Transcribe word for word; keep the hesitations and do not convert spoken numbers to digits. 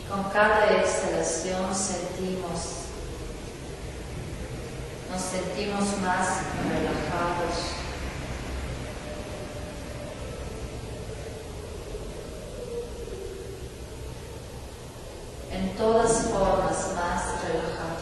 Con cada exhalación sentimos, nos sentimos más relajados. En todas formas más relajados.